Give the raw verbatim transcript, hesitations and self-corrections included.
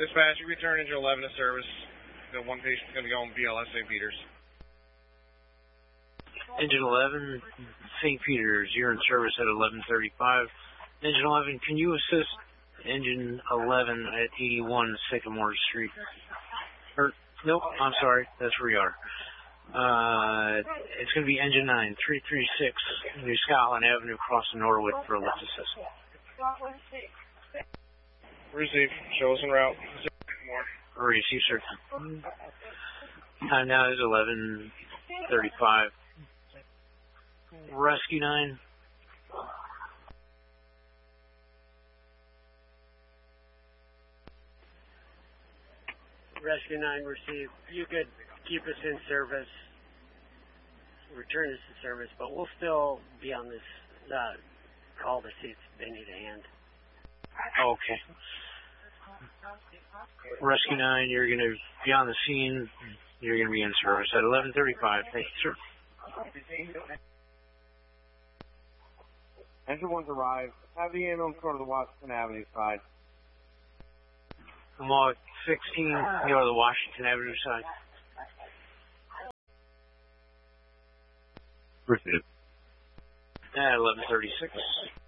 Dispatch, you return engine eleven to service. The one patient's going to be going B L S Saint Peter's. Engine eleven, Saint Peter's, you're in service at eleven thirty-five. Engine eleven, can you assist engine eleven at eighty-one Sycamore Street? Or, nope, I'm sorry, that's where we are. Uh, it's going to be engine nine, three three six, New Scotland Avenue, crossing Norwood for a lift assist. Receive. Show us en route. Receive, sir. Time now is eleven thirty-five. Rescue nine. Rescue nine, receive. You could keep us in service, return us to service, but we'll still be on this uh, call to see if they need a hand. Okay. Rescue nine, you're going to be on the scene. You're going to be in service at eleven thirty-five. Thank you, sir. Engine one's arrived. Have the ambulance go to the Washington Avenue side. I'm on sixteen, go to the Washington Avenue side. Receive. At eleven thirty-six.